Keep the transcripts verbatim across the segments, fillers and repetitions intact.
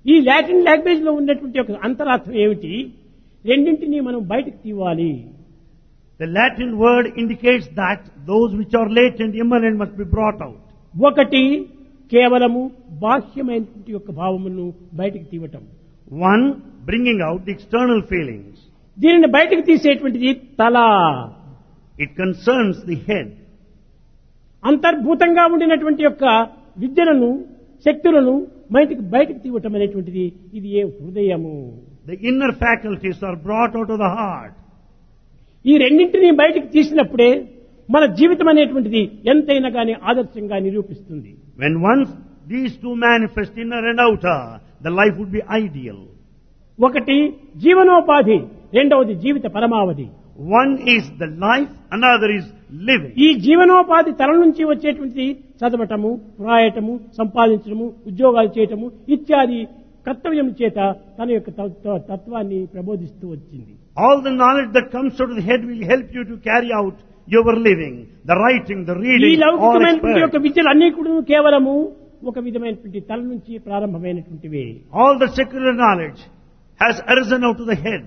ఈ Latin language లో ఉన్నటువంటి ఒక అంతరార్థం ఏమిటి? రెండింటినీ మనం బయటకు తీవాలి. The Latin word indicates that those which are latent, immanent must be brought out. ఒకటి కేవలము బాహ్యమైనటువంటి యొక్క భావములను బయటకు తీయటం. One, bringing out the external feelings. దీనిని బయటకు తీసేటువంటిది తల. It concerns the head. అంతర్భూతంగా ఉండినటువంటి యొక్క విద్యలను, శక్తులను బయటకు బయటకు తీయటం అనేటువంటిది ఇది ఏ హృదయము. The inner faculties are brought out of the heart. ఈ రెండింటినీ బయటకు తీసినప్పుడే మన జీవితం అనేటువంటిది ఎంతైనా గానీ ఆదర్శంగా నిరూపిస్తుంది. When once these two manifest, inner and outer, the life would be ideal. ఒకటి జీవనోపాధి, రెండవది జీవిత పరమావధి. One is the life, another is living. ఈ జీవనోపాధి తల నుంచి వచ్చేటువంటిది చదవటము, వ్రాయటము, సంపాదించడము, ఉద్యోగాలు చేయటము ఇత్యాది కర్తవ్యం చేత తన యొక్క తత్వాన్ని ప్రబోధిస్తూ వచ్చింది. All the knowledge that comes out of the head will help you to carry out your living, the writing, the ఈ reading, all లౌకికమైనటువంటి యొక్క expert. విద్యలు అన్ని కూడా కేవలము ఒక విధమైనటువంటి తల నుంచి ప్రారంభమైనటువంటివే. All the secular knowledge has arisen out of the head.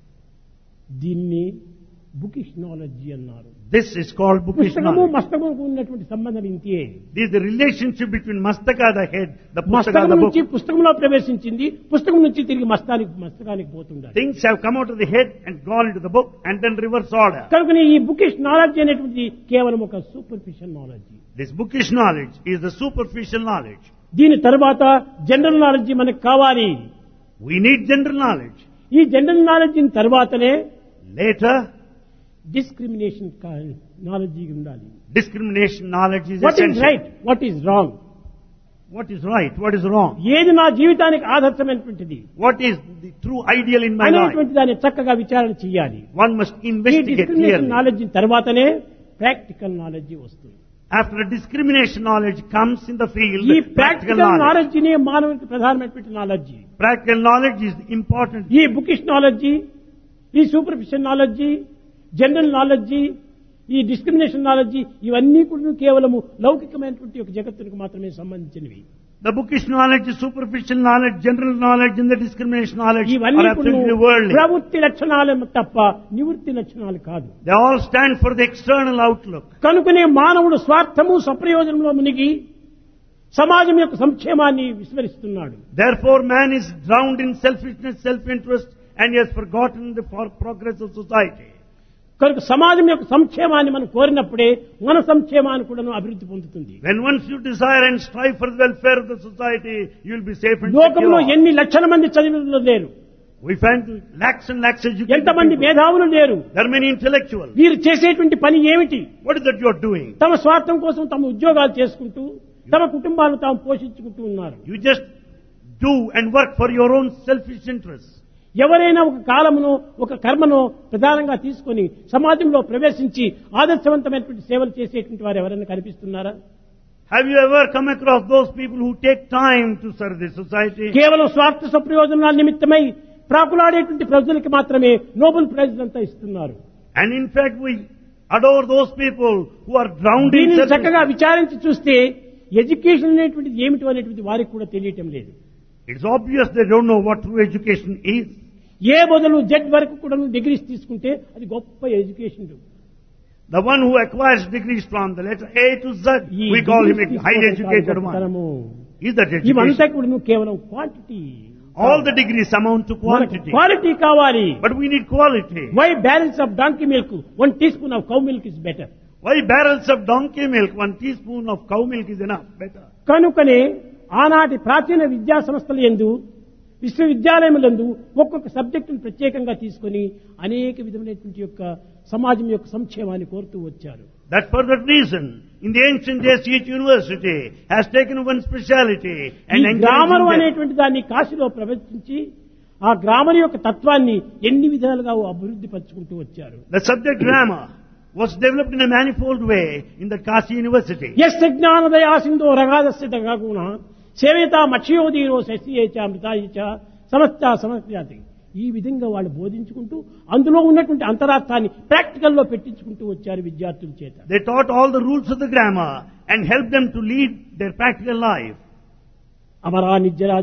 దీన్ని బుకిష్ నాలెడ్జీ అన్నారు. This is called bookish పుస్తకము knowledge. మస్తకముకు ఉన్నటువంటి సంబంధం ఇంతే. This is the relationship between mastaka, the head, the pustaka, మస్తకం the book. నుంచి పుస్తకంలో ప్రవేశించింది, పుస్తకం నుంచి తిరిగి మస్తానికి మస్తకానికి పోతుండాలి. Things have come out of the head and gone into the book and then reverse order. కనుక ఈ బుకిష్ నాలెడ్జ్ అనేటువంటి కేవలం ఒక superficial knowledge. This bookish knowledge is the superficial knowledge. దీని తర్వాత జనరల్ నాలెడ్జ్ మనకు కావాలి. We need general knowledge. ఈ జనరల్ నాలెడ్జ్ తర్వాతనే Later, డిస్క్రిమినేషన్ నాలెడ్జ్ ఉండాలి. discrimination knowledge is what is essential. Right, what is wrong, What is right? What is wrong? ఏది నా జీవితానికి ఆదర్శమైనటువంటిది What is the true ideal in my life? అనేటువంటి దాన్ని చక్కగా విచారణ చేయాలి. One must ఈ investigate డిస్క్రిమినేషన్ clearly. నాలెడ్జ్ తర్వాతనే ప్రాక్టికల్ నాలెడ్జ్ వస్తుంది. After a discrimination knowledge comes in the field, ఈ practical ప్రాక్టికల్ knowledge. నాలెడ్జ్ నే మానవునికి ప్రధానమైనటువంటి knowledge. Practical knowledge is important. ఈ బుకిష్ నాలెడ్జ్, ఈ సూపర్ఫిషియల్ నాలెడ్జ్, జనరల్ నాలెడ్జ్, ఈ డిస్క్రిమినేషన్ నాలెడ్జ్ ఇవన్నీ కూడా కేవలము లౌకికమైనటువంటి ఒక జగత్తునికి మాత్రమే సంబంధించినవి. The bookish knowledge, superficial knowledge, general knowledge, and the discrimination knowledge ఇవన్నీ are absolutely worldly. ప్రవృత్తి లక్షణాలు తప్ప నివృత్తి లక్షణాలు కాదు. They all stand for the external outlook. కనుకనే మానవుడు స్వార్థము స్వప్రయోజనంలో మునిగి సమాజం యొక్క సంక్షేమాన్ని విస్మరిస్తున్నాడు. Therefore, man is drowned in selfishness, self-interest, and he has forgotten the for progress of society. కనుక సమాజం యొక్క సంక్షేమాన్ని మనం కోరినప్పుడే మన సంక్షేమాన్ని కూడా అభివృద్ధి పొందుతుంది. When once you desire and strive for the welfare of the society, you will be safe and లోకంలో secure. ఎన్ని లక్షల మంది చదివిన లేరు, We find lakhs and lakhs educated ఎంతమంది people. మేధావులు లేరు. There are many intellectuals. వీరు చేసేటువంటి పని ఏమిటి? What is that you are doing? తమ స్వార్థం కోసం తమ ఉద్యోగాలు చేసుకుంటూ తమ కుటుంబాలను తాము పోషించుకుంటూ ఉన్నారు. You just do and work for your own selfish interests. ఎవరైనా ఒక కాలమును ఒక కర్మను ప్రధానంగా తీసుకొని సమాజంలో ప్రవేశించి ఆదర్శవంతమైనటువంటి సేవలు చేసేటువంటి వారు ఎవరైనా కనిపిస్తున్నారా? Have you ever come across those people who take time to serve the society? కేవలం స్వార్థ స్వప్రయోజనాల నిమిత్తమై ప్రాకులాడేటువంటి ప్రజలకి మాత్రమే నోబెల్ ప్రైజ్ అంతా ఇస్తున్నారు. And in fact, we adore those people who are drowned in దీనిని selfishness. చక్కగా విచారించి చూస్తే ఎడ్యుకేషన్ అనేటువంటిది ఏమిటో అనేటువంటి వారికి కూడా తెలియటం లేదు. It's obvious they don't know what true education is. ఏ మొదలు జెడ్ వరకు కూడా డిగ్రీస్ తీసుకుంటే అది గొప్ప education. The one who acquires degrees from the letter A to Z, we call him a highly educated one. Is that ఇవంతా education? కూడా కేవలం quantity. All the degrees amount to quantity. Quality కావాలి. But we need quality. Why balance of donkey milk one tea spoon of cow milk is better. Why barrels of donkey milk, one teaspoon of cow milk is enough, better. కనుకనే ఆనాటి ప్రాచీన విద్యా సంస్థల యందు విశ్వవిద్యాలయములందు ఒక్కొక్క సబ్జెక్టును ప్రత్యేకంగా తీసుకొని అనేక విధమైనటువంటి యొక్క సమాజం యొక్క సంక్షేమాన్ని కోరుతూ వచ్చారు. That for that reason, in the ancient days, each university has taken one speciality and ఈ గ్రామర్ encouraging them. అనేటువంటి దాన్ని కాశీలో ప్రవేశించి ఆ గ్రామర్ యొక్క తత్వాన్ని ఎన్ని విధాలుగా అభివృద్ధి పరుచుకుంటూ వచ్చారు. The subject grammar was developed in a manifold way in the Kashi University. యస్య జ్ఞానదయా సింధో రగాదస్య దగాగుణ సేవేత మక్షయోదీరో శశియేచ అమృతాయేచ సమస్త సమస్యాతి. ఈ విధంగా వాళ్ళు బోధించుకుంటూ అందులో ఉన్నటువంటి అంతరార్థాన్ని ప్రాక్టికల్ లో పెట్టించుకుంటూ వచ్చారు విద్యార్థుల చేత. They taught all the rules of the grammar and helped them to lead their practical life. Amara నిజ్జరా